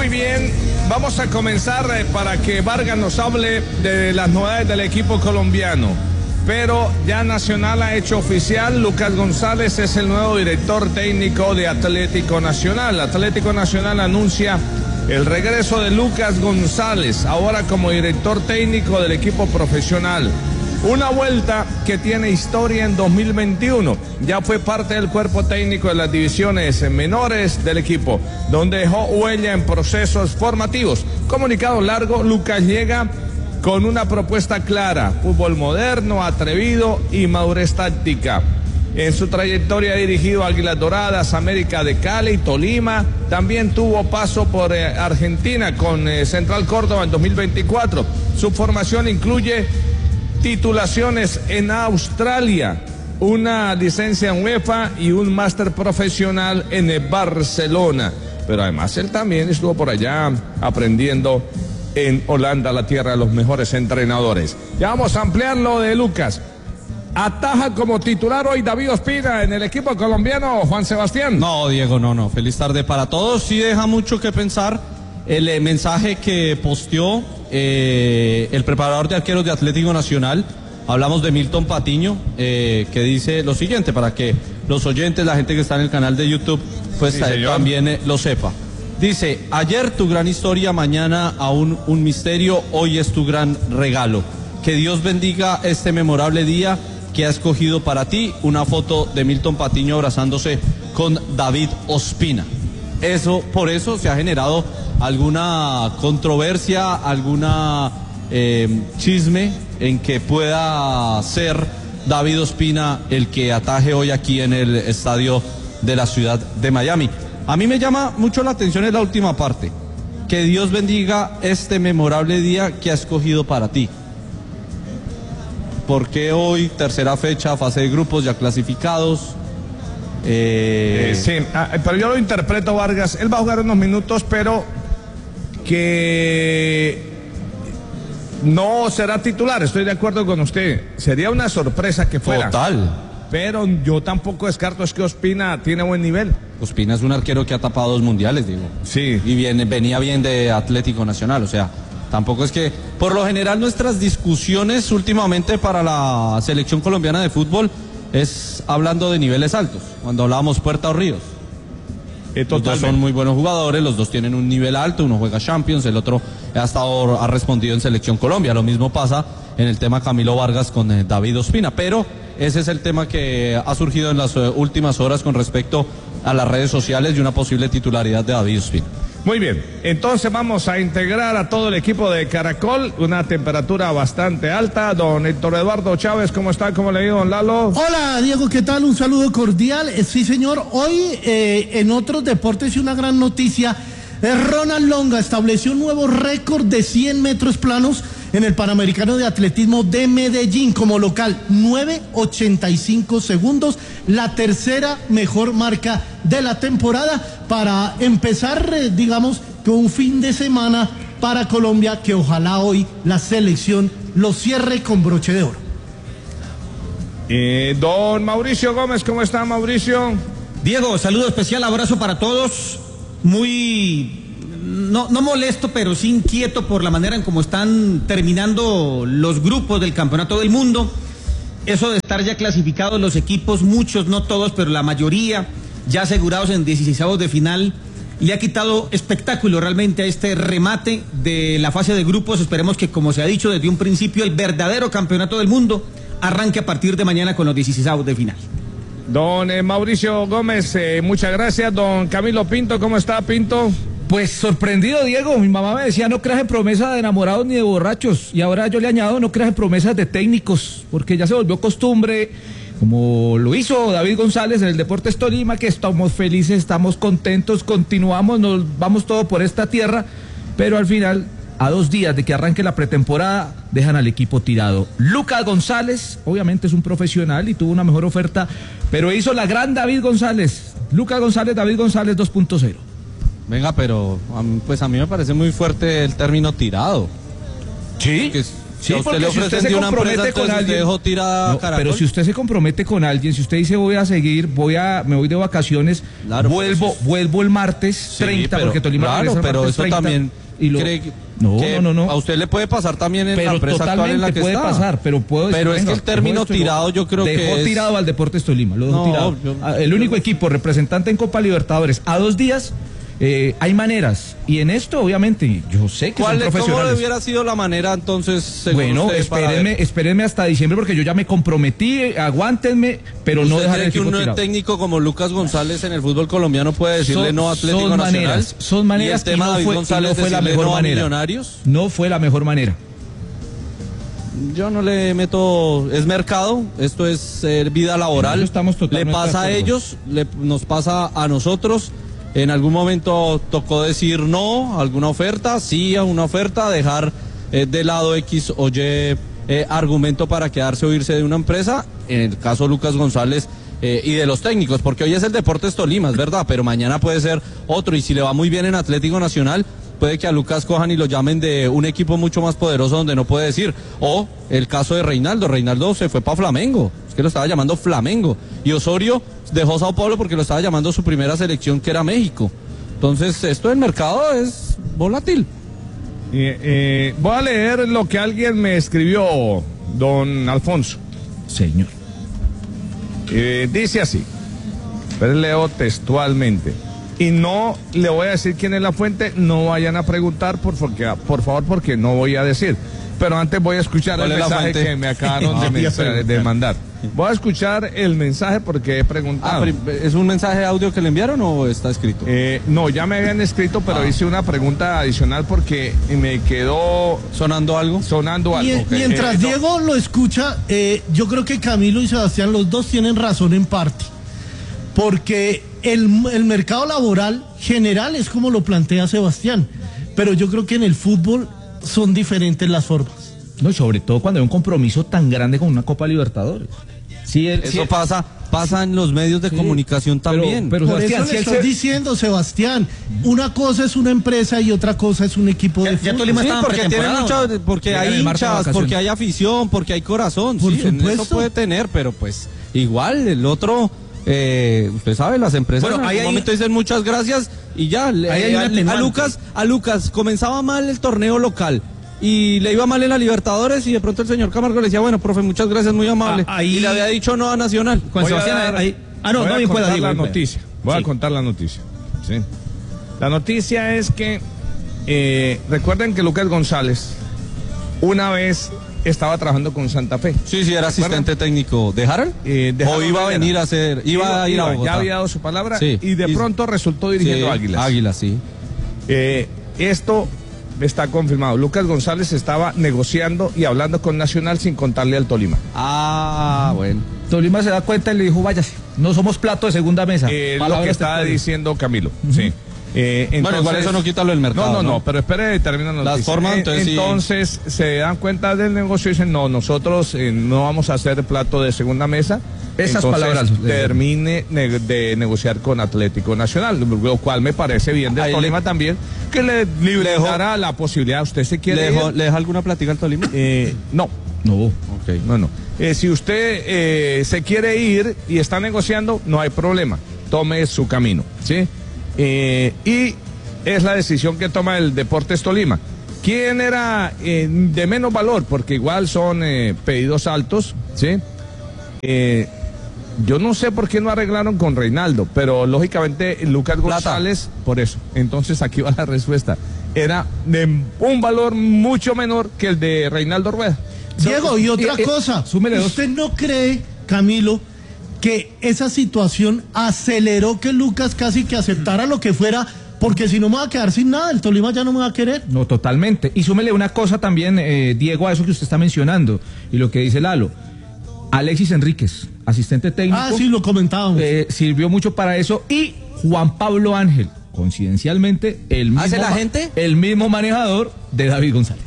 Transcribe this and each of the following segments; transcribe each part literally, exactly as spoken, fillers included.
Muy bien, vamos a comenzar eh, para que Vargas nos hable de las novedades del equipo colombiano. Pero ya Nacional ha hecho oficial, Lucas González es el nuevo director técnico de Atlético Nacional. Atlético Nacional anuncia el regreso de Lucas González, ahora como director técnico del equipo profesional. Una vuelta que tiene historia en dos mil veintiuno. Ya fue parte del cuerpo técnico de las divisiones menores del equipo, donde dejó huella en procesos formativos. Comunicado largo, Lucas llega con una propuesta clara: fútbol moderno, atrevido y madurez táctica. En su trayectoria ha dirigido a Águilas Doradas, América de Cali, Tolima. También tuvo paso por eh, Argentina con eh, Central Córdoba en dos mil veinticuatro. Su formación incluye titulaciones en Australia, una licencia en UEFA y un máster profesional en eh, Barcelona. Pero además él también estuvo por allá aprendiendo en Holanda, la tierra de los mejores entrenadores. Ya vamos a ampliar lo de Lucas. Ataja como titular hoy David Ospina en el equipo colombiano, Juan Sebastián. No, Diego, no, no. Feliz tarde para todos. Sí deja mucho que pensar el eh, mensaje que posteó eh, el preparador de arqueros de Atlético Nacional. Hablamos de Milton Patiño, eh, que dice lo siguiente, para que los oyentes, la gente que está en el canal de YouTube, pues sí, eh, también eh, lo sepa. Dice: ayer tu gran historia, mañana aún un misterio, hoy es tu gran regalo. Que Dios bendiga este memorable día que ha escogido para ti. Una foto de Milton Patiño abrazándose con David Ospina. Eso, por eso se ha generado alguna controversia, alguna eh, chisme en que pueda ser David Ospina el que ataje hoy aquí en el estadio de la ciudad de Miami. A mí me llama mucho la atención en la última parte: que Dios bendiga este memorable día que ha escogido para ti. Porque hoy, tercera fecha, fase de grupos ya clasificados. Eh... Eh, sí, ah, pero yo lo interpreto, Vargas. Él va a jugar unos minutos, pero que no será titular. Estoy de acuerdo con usted. Sería una sorpresa que fuera. Total. Pero yo tampoco descarto es que Ospina tiene buen nivel. Ospina es un arquero que ha tapado dos mundiales, digo. Sí. Y viene, venía bien de Atlético Nacional, o sea, tampoco es que... Por lo general nuestras discusiones últimamente para la selección colombiana de fútbol es hablando de niveles altos. Cuando hablábamos Puerta o Ríos. Eh, los dos son muy buenos jugadores, los dos tienen un nivel alto, uno juega Champions, el otro ha estado, ha respondido en Selección Colombia. Lo mismo pasa en el tema Camilo Vargas con eh, David Ospina, pero ese es el tema que ha surgido en las uh, últimas horas con respecto a las redes sociales y una posible titularidad de David Ospina. Muy bien, entonces vamos a integrar a todo el equipo de Caracol, una temperatura bastante alta. Don Héctor Eduardo Chávez, ¿cómo está? ¿Cómo le ha ido, don Lalo? Hola, Diego, ¿qué tal? Un saludo cordial. Eh, sí, señor, hoy eh, en otros deportes y una gran noticia, eh, Ronald Longa estableció un nuevo récord de cien metros planos en el Panamericano de Atletismo de Medellín como local, nueve ochenta y cinco segundos, la tercera mejor marca de la temporada para empezar, eh, digamos, con un fin de semana para Colombia que ojalá hoy la selección lo cierre con broche de oro. Eh, don Mauricio Gómez, ¿cómo está, Mauricio? Diego, saludo especial, abrazo para todos, muy... No, no molesto, pero sí inquieto por la manera en cómo están terminando los grupos del Campeonato del Mundo. Eso de estar ya clasificados los equipos, muchos, no todos, pero la mayoría, ya asegurados en dieciseisavos de final, le ha quitado espectáculo realmente a este remate de la fase de grupos. Esperemos que, como se ha dicho desde un principio, el verdadero Campeonato del Mundo arranque a partir de mañana con los dieciseisavos de final. Don eh, Mauricio Gómez, eh, muchas gracias. Don Camilo Pinto, ¿cómo está, Pinto? Pues sorprendido, Diego. Mi mamá me decía: no creas en promesas de enamorados ni de borrachos. Y ahora yo le añado: no creas en promesas de técnicos, porque ya se volvió costumbre, como lo hizo David González en el Deportes Tolima, que estamos felices, estamos contentos, continuamos, nos vamos todo por esta tierra, pero al final, a dos días de que arranque la pretemporada, dejan al equipo tirado. Lucas González, obviamente es un profesional y tuvo una mejor oferta, pero hizo la gran David González. Lucas González, David González dos punto cero. Venga, pero pues a mí me parece muy fuerte el término tirado. ¿Sí? Que, Sí, a usted porque le si usted ofrecen se de una compromete empresa, con entonces alguien, usted dejó tirada no, Caracol. pero si usted se compromete con alguien, si usted dice voy a seguir, voy a, me voy de vacaciones, Claro, vuelvo, pues, vuelvo el martes Sí, treinta, pero, porque Tolima claro, regresa el pero martes eso treinta, también y lo, cree que, no, que no, no, no. a usted le puede pasar también en Pero la empresa actual en la que puede está. pasar, pero puedo decir, Pero es venga, que el término dejó esto y tirado yo creo dejó que es... tirado al Deportes Tolima, lo dejó No, tirado. yo- Ah, el único equipo representante en Copa Libertadores a dos días, eh, hay maneras, y en esto obviamente yo sé que son ¿Cuál, ¿Cómo profesionales. hubiera sido la manera entonces, según Bueno, usted, para espérenme, ver? espérenme hasta diciembre porque yo ya me comprometí, eh, aguántenme, pero no ¿Usted dejar el cree que equipo un tirado. técnico como Lucas González en el fútbol colombiano puede decirle Son- no a Atlético son Nacional? maneras, son maneras y el tema y no David fue- y González no fue la decirle mejor no a manera. Millonarios. No fue la mejor manera. Yo no le meto, es mercado, esto es eh, vida laboral. En eso estamos le totalmente pasa de a acuerdo. ellos, le, nos pasa a nosotros. En algún momento tocó decir no a alguna oferta, sí a una oferta, dejar eh, de lado X o Y eh, argumento para quedarse o irse de una empresa. En el caso de Lucas González eh, y de los técnicos, porque hoy es el Deportes Tolima, es verdad, pero mañana puede ser otro. Y si le va muy bien en Atlético Nacional, puede que a Lucas cojan y lo llamen de un equipo mucho más poderoso donde no puede decir. O el caso de Reinaldo. Reinaldo se fue para Flamengo. Es que lo estaba llamando Flamengo. Y Osorio dejó Sao Paulo porque lo estaba llamando su primera selección, que era México. Entonces, esto del mercado es volátil. Eh, eh, voy a leer lo que alguien me escribió, don Alfonso. Señor. Eh, dice así, pero leo textualmente. Y no le voy a decir quién es la fuente, no vayan a preguntar, por, porque, por favor, porque no voy a decir. Pero antes voy a escuchar el ¿Cuál es la mensaje fuente? que me acabaron de, Ah, mensa- voy a de mandar. Voy a escuchar el mensaje porque he Ah, preguntado. pero, ¿es un mensaje de audio que le enviaron o está escrito? Eh, no, ya me habían escrito, pero Ah. hice una pregunta adicional porque me quedó ¿Sonando algo? sonando algo. Mien- Ok. Mientras Eh, no. Diego lo escucha, eh, yo creo que Camilo y Sebastián, los dos tienen razón en parte. Porque el, el mercado laboral general es como lo plantea Sebastián. Pero yo creo que en el fútbol son diferentes las formas. No, y sobre todo cuando hay un compromiso tan grande con una Copa Libertadores. Sí, el- sí, Eso pasa, pasa en los medios de sí, comunicación pero- también. pero- Por Sebastián, eso si le él estoy se- diciendo, Sebastián, una cosa es una empresa y otra cosa es un equipo Ya- de ya fútbol. Tolima Sí, estaba en porque tiene pretemporada. mucha, porque Llegan hay en marzo de hinchas, vacaciones. porque hay afición, porque hay corazón. Por Sí, en eso supuesto. puede tener, pero pues igual el otro, eh, usted sabe, las empresas Bueno, en ahí algún hay- momento dicen muchas gracias y ya. le- Ahí hay eh, una a, a atenuante. Lucas, a Lucas comenzaba mal el torneo local y le iba mal en la Libertadores y de pronto el señor Camargo le decía, bueno, profe, muchas gracias, muy amable. Ah, ahí- Y le había dicho no a Nacional. Con Voy a Sebastián, dar- ahí- ah, no, voy no a bien pueda, contar Diego, la bien pueda. noticia. Voy Sí. a contar la noticia. Sí. La noticia es que eh, recuerden que Lucas González una vez estaba trabajando con Santa Fe. Sí, sí, era asistente técnico de Harold. Eh, de o Harold iba a Herrera. venir a hacer, iba a ir a Bogotá. Ya había dado su palabra Sí. y de Y- pronto resultó dirigiendo Sí, Águilas. Águilas, sí. Eh, esto está confirmado. Lucas González estaba negociando y hablando con Nacional sin contarle al Tolima. Ah, bueno. Tolima se da cuenta y le dijo, váyase, no somos plato de segunda mesa. Eh, lo Palabras que estaba textuales. diciendo Camilo. Sí. Eh, Bueno, igual eso no quita lo del mercado, No, no, no, ¿no? pero espere, termina la Las noticia. formas, Eh, entonces, sí. entonces, se dan cuenta del negocio y dicen, no, nosotros eh, no vamos a hacer plato de segunda mesa. Esas Entonces, palabras, eh, termine ne- de negociar con Atlético Nacional, lo cual me parece bien de Ahí le- Tolima también, que le liberara la posibilidad. ¿Usted se quiere ¿Le, dejó- ir? ¿Le deja alguna plática al Tolima? Eh, no. No. Ok. No, no. Eh, si usted eh, se quiere ir y está negociando, no hay problema. Tome su camino, ¿sí? Eh, y es la decisión que toma el Deportes Tolima. ¿Quién era eh, de menos valor? Porque igual son eh, pedidos altos, ¿sí? Eh, yo no sé por qué no arreglaron con Reinaldo, pero lógicamente Lucas Plata. González, por eso. Entonces aquí va la respuesta. Era de un valor mucho menor que el de Reinaldo Rueda. Diego, y otra eh, eh, cosa, súmele dos. ¿usted no cree, Camilo, que esa situación aceleró que Lucas casi que aceptara lo que fuera? Porque si no me va a quedar sin nada, el Tolima ya no me va a querer. No, totalmente. Y súmele una cosa también, eh, Diego, a eso que usted está mencionando y lo que dice Lalo. Alexis Enríquez, asistente técnico, Ah, sí, lo comentábamos. eh, sirvió mucho para eso. Y Juan Pablo Ángel, coincidencialmente, el mismo, ¿Hace la ma- gente? el mismo manejador de David González.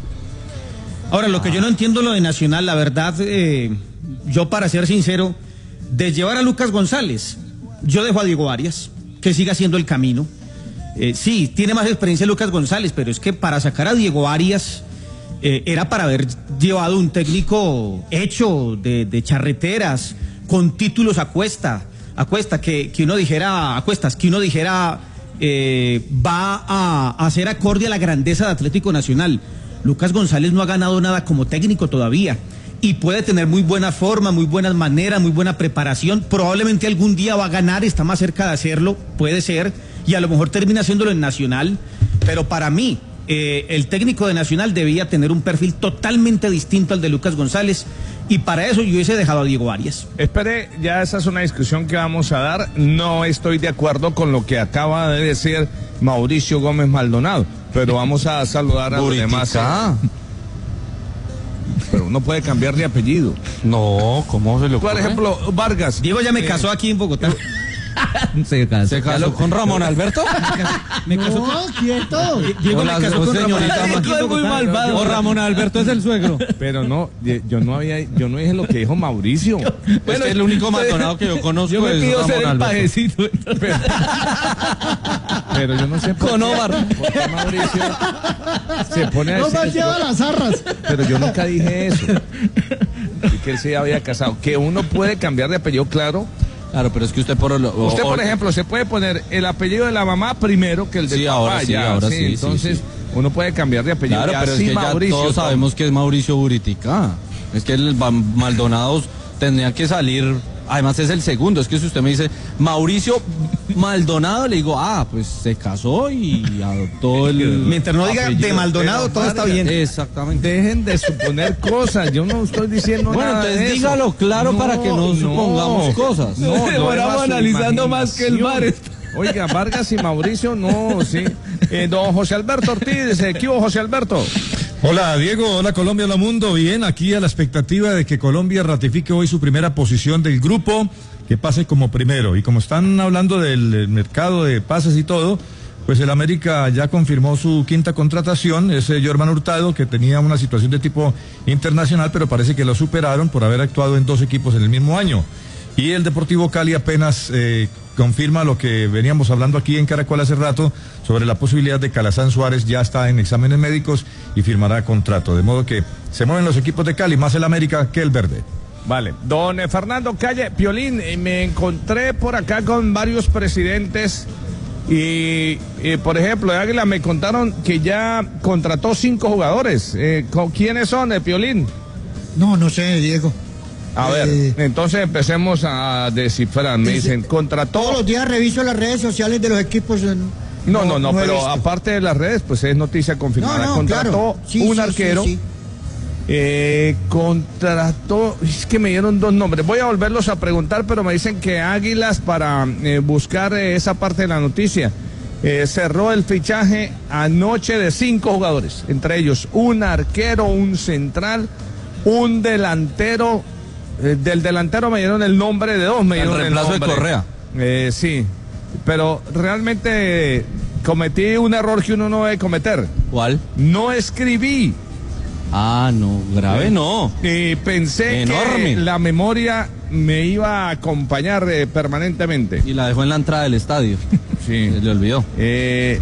Ahora, lo que yo no entiendo lo de Nacional, la verdad, eh, yo para ser sincero, de llevar a Lucas González, yo dejo a Diego Arias, que siga haciendo el camino. Eh, sí, tiene más experiencia Lucas González, pero es que para sacar a Diego Arias, eh, era para haber llevado un técnico hecho de, de charreteras, con títulos a cuesta, a cuesta, que, que uno dijera, a cuestas, que uno dijera, eh, va a, a ser acorde a la grandeza de Atlético Nacional. Lucas González no ha ganado nada como técnico todavía. Y puede tener muy buena forma, muy buenas maneras, muy buena preparación. Probablemente algún día va a ganar, está más cerca de hacerlo, puede ser, y a lo mejor termina haciéndolo en Nacional. Pero para mí, eh, el técnico de Nacional debía tener un perfil totalmente distinto al de Lucas González, y para eso yo hubiese dejado a Diego Arias. Espere, ya esa es una discusión que vamos a dar. No estoy de acuerdo con lo que acaba de decir Mauricio Gómez Maldonado, pero vamos a saludar a los demás. Pero uno puede cambiar de apellido. No, ¿cómo se le ocurre? Por ejemplo, Vargas. Diego ya me eh, casó aquí en Bogotá. Se casó. ¿Se casó con Ramón Alberto? Me casó No, con... quieto. Diego Hola, me casó con señorita, Ramón Alberto aquí en es muy Bogotá. malvado. O Ramón Alberto es el suegro. Pero no, yo no había, yo no dije lo que dijo Mauricio. Es que el único Maldonado que yo conozco Yo me es pido Ramón ser el Alberto. pajecito. Pero, pero yo no sé por Con qué- Omar. por qué Mauricio se pone a No decir más lleva las zarras. pero yo nunca dije eso. Y que él se había casado. Que uno puede cambiar de apellido, claro. Claro, pero es que usted por... Lo, o- Usted, por o- ejemplo, se puede poner el apellido de la mamá primero que el del Sí, papá. ahora sí, ya, ahora sí, sí, Entonces, sí. uno puede cambiar de apellido. Claro, Y pero es así que ya Mauricio, todos Tom. sabemos que es Mauricio Buritica. Es que el Ba- Maldonados tendría que salir... Además es el segundo, es que si usted me dice Mauricio Maldonado, le digo, ah, pues se casó y adoptó el... Mientras no diga apellido. de Maldonado, Pero, todo está Vargas, bien. Exactamente. Dejen de suponer cosas. Yo no estoy diciendo Bueno, nada. entonces de eso. dígalo claro para que no supongamos cosas. No, no, Demoramos era su analizando más que el imaginación. bar. Oiga, Vargas y Mauricio, no, sí. Eh, don José Alberto Ortiz, eh, ¿qué hubo, José Alberto? Hola Diego, hola Colombia, hola mundo. Bien, aquí a la expectativa de que Colombia ratifique hoy su primera posición del grupo, que pase como primero. Y como están hablando del eh, mercado de pases y todo, pues el América ya confirmó su quinta contratación, ese Jorman Hurtado, que tenía una situación de tipo internacional, pero parece que lo superaron por haber actuado en dos equipos en el mismo año. Y el Deportivo Cali apenas eh, confirma lo que veníamos hablando aquí en Caracol hace rato sobre la posibilidad de que Alazán Suárez ya está en exámenes médicos y firmará contrato. De modo que se mueven los equipos de Cali, más el América que el Verde. Vale, don eh, Fernando Calle, Piolín, eh, me encontré por acá con varios presidentes y, eh, por ejemplo, de Águila me contaron que ya contrató cinco jugadores. Eh, ¿con quiénes son, eh, Piolín? No, no sé, Diego. A ver, Eh, entonces empecemos a descifrar. Me dice- dicen, contrató... Todos los días reviso las redes sociales de los equipos. eh, No, no, no, he pero visto. aparte de las redes, pues es noticia No, confirmada. no, contrató claro. Sí, un sí, arquero. sí, sí. Eh, contrató, es que me dieron dos nombres, voy a volverlos a preguntar, pero me dicen que Águilas, para eh, buscar eh, esa parte de la noticia, eh, cerró el fichaje anoche de cinco jugadores, entre ellos un arquero, un central, un delantero, eh, del delantero me dieron el nombre de dos, me El dieron reemplazo de nombre. Correa. Eh, sí, pero realmente cometí un error que uno no debe cometer, ¿Cuál? no escribí. Ah, no, grave no. Y pensé Enorme. que la memoria me iba a acompañar eh, permanentemente. Y la dejó en la entrada del estadio. Sí. Se le olvidó. Eh,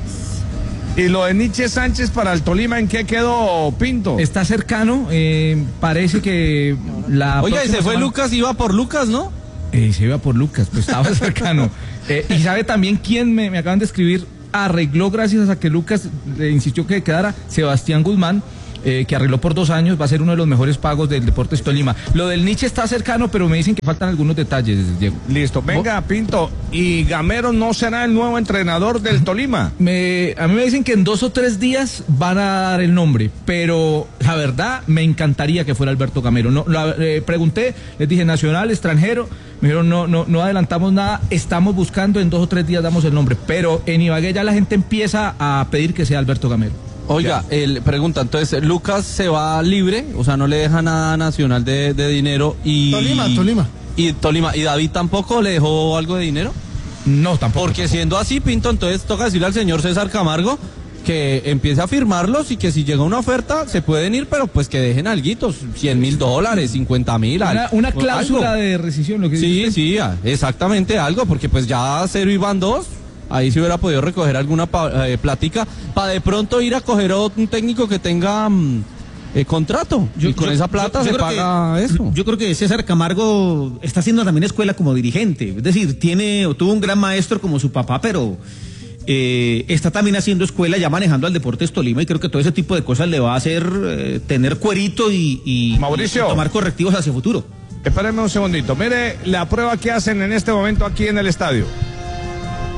y lo de Nietzsche Sánchez para el Tolima, ¿en qué quedó, Pinto? Está cercano, eh, parece que la Oiga, y próxima se fue semana- Lucas, iba por Lucas, ¿no? Eh, se iba por Lucas, pues estaba cercano. Eh, y sabe también quién me, me acaban de escribir, arregló gracias a que Lucas le insistió que quedara, Sebastián Guzmán, eh, que arregló por dos años, va a ser uno de los mejores pagos del Deportes Tolima. Lo del Nietzsche está cercano, pero me dicen que faltan algunos detalles, Diego. Listo, venga, Pinto. ¿Y Gamero no será el nuevo entrenador del Tolima? Me, a mí me dicen que en dos o tres días van a dar el nombre, pero la verdad me encantaría que fuera Alberto Gamero. No, la- eh, pregunté, les dije nacional, extranjero, me dijeron no, no, no adelantamos nada, estamos buscando, en dos o tres días damos el nombre, pero en Ibagué ya la gente empieza a pedir que sea Alberto Gamero. Oiga, él pregunta, entonces, Lucas se va libre, o sea, no le deja nada nacional de, de dinero y... Tolima, Tolima. Y Tolima, ¿y David tampoco le dejó algo de dinero? No, tampoco. Porque siendo así, Pinto, entonces toca decirle al señor César Camargo que empiece a firmarlos y que si llega una oferta se pueden ir, pero pues que dejen alguitos, cien mil dólares, cincuenta mil. Una, una cláusula de rescisión, lo que Sí, dice usted. sí, ah, exactamente algo, porque pues ya cero y van dos, ahí se hubiera podido recoger alguna pa- eh, plática para de pronto ir a coger a un técnico que tenga mm, eh, contrato. Yo- y con yo- esa plata yo- yo se creo paga que, eso. Yo creo que César Camargo está haciendo también escuela como dirigente. Es decir, tiene o tuvo un gran maestro como su papá, pero eh, está también haciendo escuela, ya manejando al Deportes Tolima, y creo que todo ese tipo de cosas le va a hacer eh, tener cuerito y, y- Mauricio. y tomar correctivos hacia futuro. Espérenme un segundito. Mire la prueba que hacen en este momento aquí en el estadio.